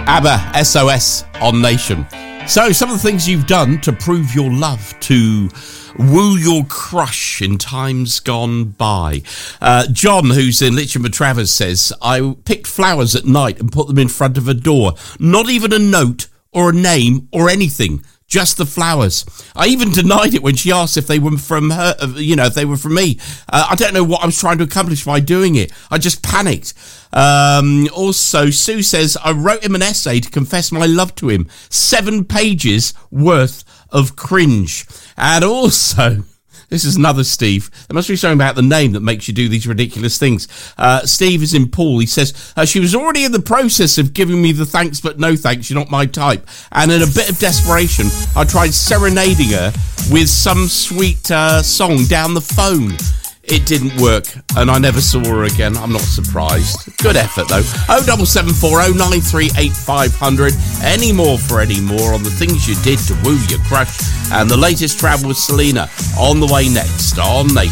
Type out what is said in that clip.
ABBA, SOS on Nation. So, some of the things you've done to prove your love, to woo your crush in times gone by. John, who's in Litcham and Travers, says, I picked flowers at night and put them in front of a door. Not even a note or a name or anything. Just the flowers. I even denied it when she asked if they were from her, if they were from me. I don't know what I was trying to accomplish by doing it. I just panicked. Also, Sue says, I wrote him an essay to confess my love to him. 7 pages worth of cringe. And also, this is another Steve. There must be something about the name that makes you do these ridiculous things. Steve is in Poole. He says, she was already in the process of giving me the thanks, but no thanks. You're not my type. And in a bit of desperation, I tried serenading her with some sweet song down the phone. It didn't work, and I never saw her again. I'm not surprised. Good effort, though. 07740 938 500. Any more for any more on the things you did to woo your crush. And the latest travel with Selena on the way next on Nation.